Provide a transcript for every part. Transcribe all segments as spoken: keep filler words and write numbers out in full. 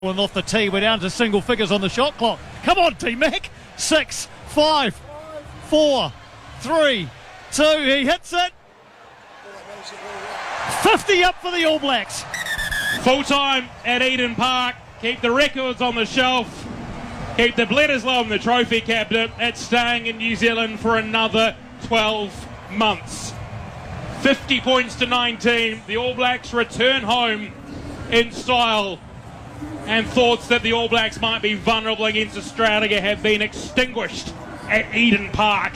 And off the tee, we're down to single figures on the shot clock. Come on, T-Mac. Six, five, four, three, two. He hits it. fifty up for the All Blacks. Full time at Eden Park. Keep the records on the shelf. Keep the Bledisloe and the trophy cabinet. It's staying in New Zealand for another twelve months. fifty points to nineteen. The All Blacks return home in style. And thoughts that the All Blacks might be vulnerable against Australia have been extinguished at Eden Park.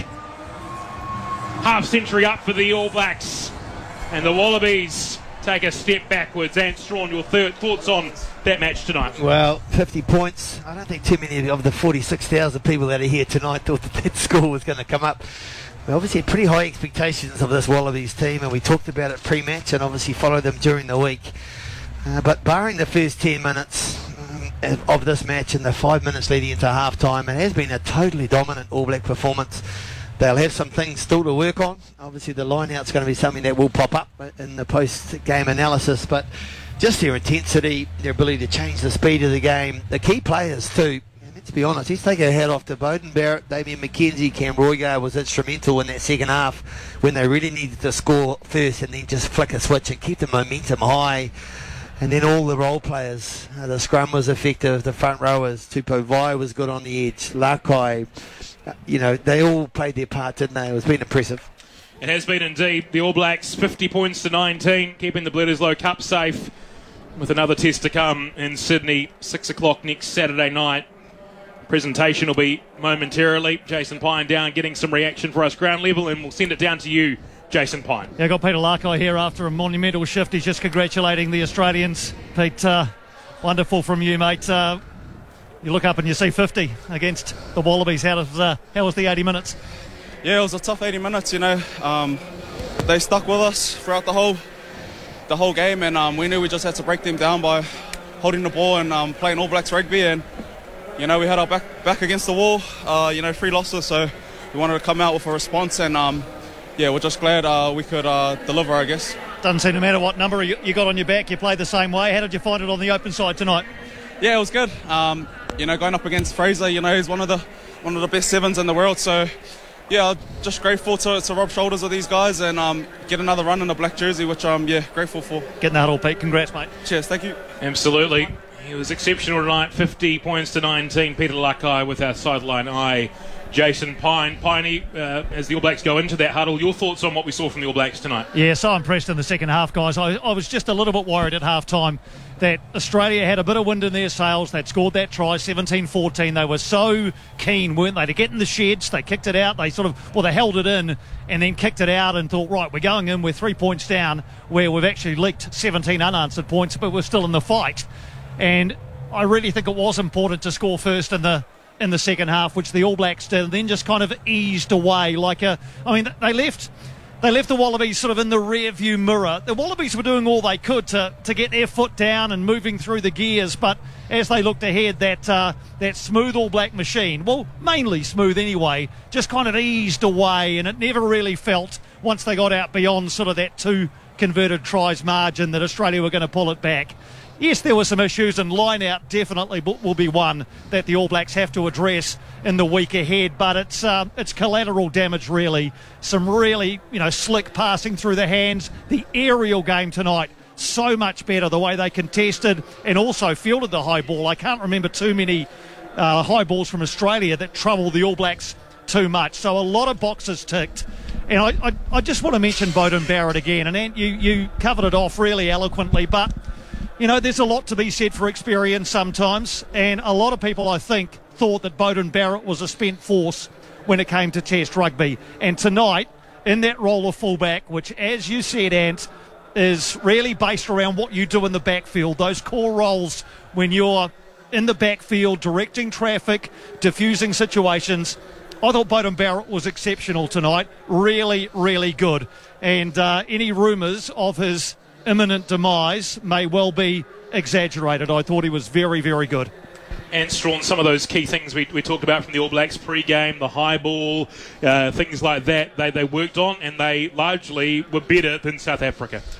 Half century up for the All Blacks. And the Wallabies take a step backwards. And Strawn, your third thoughts on that match tonight? Well, fifty points. I don't think too many of the forty-six thousand people that are here tonight thought that that score was going to come up. We obviously had pretty high expectations of this Wallabies team, and we talked about it pre-match and obviously followed them during the week. Uh, but barring the first ten minutes um, of this match and the five minutes leading into half-time, it has been a totally dominant All Black performance. They'll have some things still to work on. Obviously the line-out's going to be something that will pop up in the post-game analysis, but just their intensity, their ability to change the speed of the game, the key players too. And let's be honest, let's take our hat off to Beauden Barrett, Damien McKenzie. Cam Roygar was instrumental in that second half when they really needed to score first and then just flick a switch and keep the momentum high. And then all the role players, uh, the scrum was effective, the front rowers, Tupou Vai was good on the edge, Lakai, uh, you know, they all played their part, didn't they? It was been impressive. It has been indeed. The All Blacks fifty points to nineteen, keeping the Bledisloe Cup safe with another test to come in Sydney, six o'clock next Saturday night. Presentation will be momentarily. Jason Pine down getting some reaction for us ground level, and we'll send it down to you, Jason Pine. Yeah, I got Peter Lakai here after a monumental shift. He's just congratulating the Australians. Pete, uh, wonderful from you, mate. Uh, you look up and you see fifty against the Wallabies. How was, uh, how was the eighty minutes? Yeah, it was a tough eighty minutes, you know. Um, they stuck with us throughout the whole the whole game, and um, we knew we just had to break them down by holding the ball and um, playing All Blacks rugby. And, you know, we had our back, back against the wall, uh, you know, three losses, so we wanted to come out with a response, and um, yeah, we're just glad uh, we could uh, deliver, I guess. Doesn't seem to matter what number you, you got on your back, you played the same way. How did you find it on the open side tonight? Yeah, it was good. Um, you know, going up against Fraser, you know, he's one of the one of the best sevens in the world. So, yeah, just grateful to, to rub shoulders with these guys and um, get another run in the black jersey, which I'm, yeah, grateful for. Getting that all, Pete. Congrats, mate. Cheers, thank you. Absolutely. He was exceptional tonight, fifty points to nineteen. Peter Lakai with our sideline eye. Jason Pine. Piney, uh, as the All Blacks go into that huddle, your thoughts on what we saw from the All Blacks tonight? Yeah, so impressed in the second half, guys. I, I was just a little bit worried at half-time that Australia had a bit of wind in their sails. They'd scored that try, seventeen fourteen. They were so keen, weren't they, to get in the sheds. They kicked it out. They sort of, well, they held it in and then kicked it out and thought, right, we're going in, we're three points down, where we've actually leaked seventeen unanswered points, but we're still in the fight. And I really think it was important to score first in the in the second half, which the All Blacks did, and then just kind of eased away like a, I mean, they left they left the Wallabies sort of in the rear view mirror. The Wallabies were doing all they could to, to get their foot down and moving through the gears, but as they looked ahead, that uh, that smooth All Black machine, well, mainly smooth anyway, just kind of eased away, and it never really felt, once they got out beyond sort of that two converted tries margin, that Australia were going to pull it back. Yes, there were some issues, and line-out definitely will be one that the All Blacks have to address in the week ahead, but it's uh, it's collateral damage, really. Some really, you know, slick passing through the hands. The aerial game tonight, so much better, the way they contested and also fielded the high ball. I can't remember too many uh, high balls from Australia that troubled the All Blacks too much. So a lot of boxes ticked. And I, I, I just want to mention Beauden Barrett again, and Ant, you, you covered it off really eloquently, but you know, there's a lot to be said for experience sometimes, and a lot of people, I think, thought that Beauden Barrett was a spent force when it came to Test rugby. And tonight, in that role of fullback, which, as you said, Ant, is really based around what you do in the backfield, those core roles when you're in the backfield, directing traffic, diffusing situations. I thought Beauden Barrett was exceptional tonight. Really, really good. And uh, any rumours of his imminent demise may well be exaggerated. I thought he was very, very good. And Strawn, some of those key things we, we talked about from the All Blacks pre-game, the high ball, uh, things like that, they, they worked on, and they largely were better than South Africa.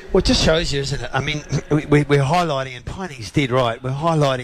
Well, it just shows you, isn't it? I mean, we, we, we're highlighting, and Piney's dead right, we're highlighting